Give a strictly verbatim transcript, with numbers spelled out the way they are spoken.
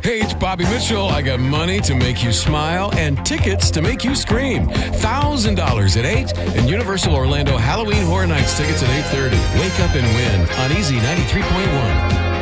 Hey, it's Bobby Mitchell. I got money to make you smile and tickets to make you scream. one thousand dollars at eight and Universal Orlando Halloween Horror Nights tickets at eight thirty. Wake up and win on Easy ninety-three point one.